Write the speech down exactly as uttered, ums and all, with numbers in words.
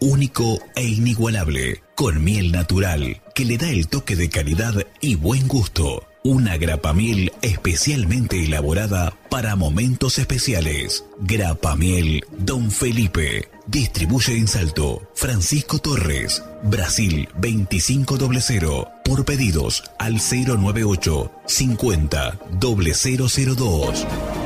único e inigualable, con miel natural que le da el toque de calidad y buen gusto. Una grapamiel especialmente elaborada para momentos especiales. Grapamiel Don Felipe. Distribuye en Salto Francisco Torres, Brasil veinticinco cero cero. Por pedidos al cero nueve ocho cincuenta cero cero cero dos.